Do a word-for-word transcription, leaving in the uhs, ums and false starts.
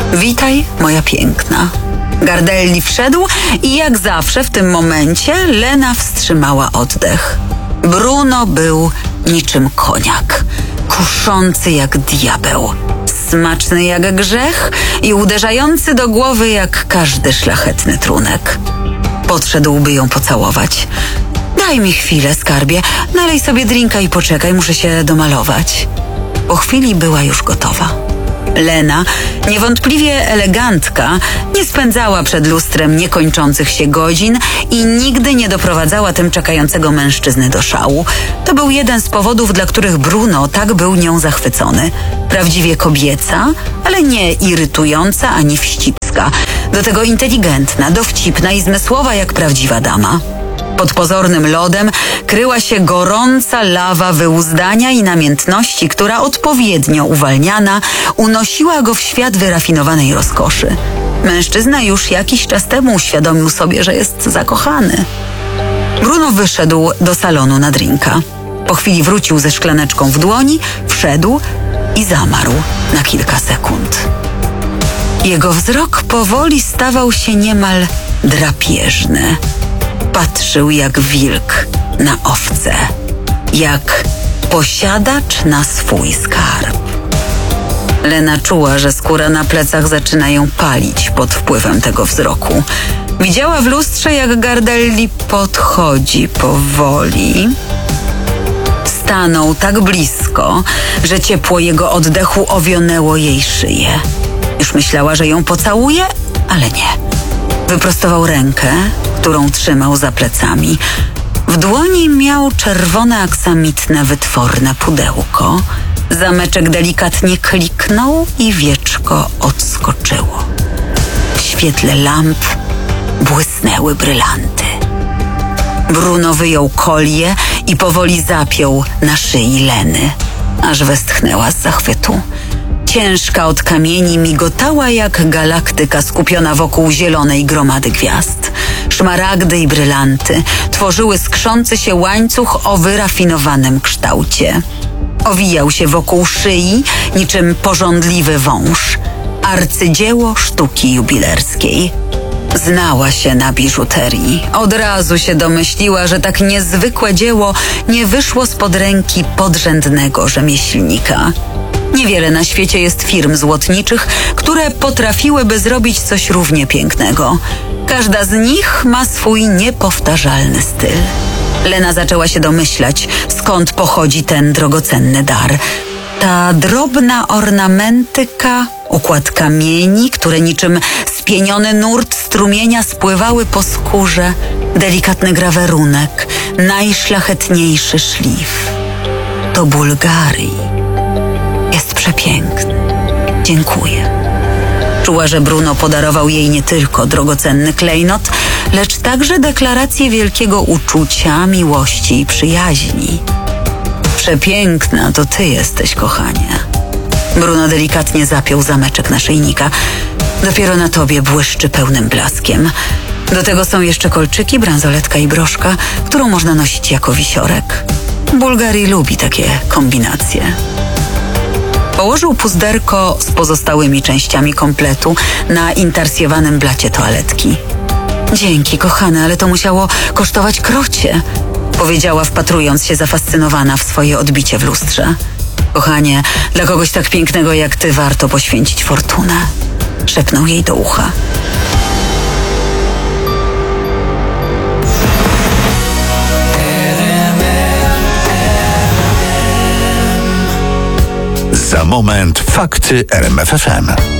Witaj, moja piękna. Gardelli wszedł i jak zawsze w tym momencie Lena wstrzymała oddech. Bruno był niczym koniak, kuszący jak diabeł, smaczny jak grzech i uderzający do głowy jak każdy szlachetny trunek. Podszedł, by ją pocałować. Daj mi chwilę, skarbie, nalej sobie drinka i poczekaj, muszę się domalować. Po chwili była już gotowa. Lena, niewątpliwie elegantka, nie spędzała przed lustrem niekończących się godzin i nigdy nie doprowadzała tym czekającego mężczyzny do szału. To był jeden z powodów, dla których Bruno tak był nią zachwycony. Prawdziwie kobieca, ale nie irytująca ani wścibska. Do tego inteligentna, dowcipna i zmysłowa jak prawdziwa dama. Pod pozornym lodem kryła się gorąca lawa wyuzdania i namiętności, która odpowiednio uwalniana unosiła go w świat wyrafinowanej rozkoszy. Mężczyzna już jakiś czas temu uświadomił sobie, że jest zakochany. Bruno wyszedł do salonu na drinka. Po chwili wrócił ze szklaneczką w dłoni, wszedł i zamarł na kilka sekund. Jego wzrok powoli stawał się niemal drapieżny. Patrzył jak wilk na owce, jak posiadacz na swój skarb. Lena czuła, że skóra na plecach zaczyna ją palić pod wpływem tego wzroku. Widziała w lustrze, jak Gardelli podchodzi powoli. Stanął tak blisko, że ciepło jego oddechu owionęło jej szyję. Już myślała, że ją pocałuje, ale nie. Wyprostował rękę, którą trzymał za plecami. W dłoni miał czerwone aksamitne wytworne pudełko. Zameczek delikatnie kliknął i wieczko odskoczyło. W świetle lamp błysnęły brylanty. Bruno wyjął kolię i powoli zapiął na szyi Leny, aż westchnęła z zachwytu. Ciężka od kamieni migotała jak galaktyka skupiona wokół zielonej gromady gwiazd. Szmaragdy i brylanty tworzyły skrzący się łańcuch o wyrafinowanym kształcie. Owijał się wokół szyi niczym pożądliwy wąż. Arcydzieło sztuki jubilerskiej. Znała się na biżuterii. Od razu się domyśliła, że tak niezwykłe dzieło nie wyszło spod ręki podrzędnego rzemieślnika. Niewiele na świecie jest firm złotniczych, które potrafiłyby zrobić coś równie pięknego. Każda z nich ma swój niepowtarzalny styl. Lena zaczęła się domyślać, skąd pochodzi ten drogocenny dar. Ta drobna ornamentyka, układ kamieni, które niczym spieniony nurt strumienia spływały po skórze, delikatny grawerunek, najszlachetniejszy szlif. To Bułgarii. Jest przepiękny. Dziękuję. Czuła, że Bruno podarował jej nie tylko drogocenny klejnot, lecz także deklarację wielkiego uczucia, miłości i przyjaźni. Przepiękna to ty jesteś, kochanie. Bruno delikatnie zapiął zameczek naszyjnika. Dopiero na tobie błyszczy pełnym blaskiem. Do tego są jeszcze kolczyki, bransoletka i broszka, którą można nosić jako wisiorek. Bułgarii lubi takie kombinacje. Położył puzderko z pozostałymi częściami kompletu na intarsjowanym blacie toaletki. Dzięki, kochane, ale to musiało kosztować krocie, powiedziała, wpatrując się zafascynowana w swoje odbicie w lustrze. Kochanie, dla kogoś tak pięknego jak ty warto poświęcić fortunę, szepnął jej do ucha. Za moment fakty R M F F M.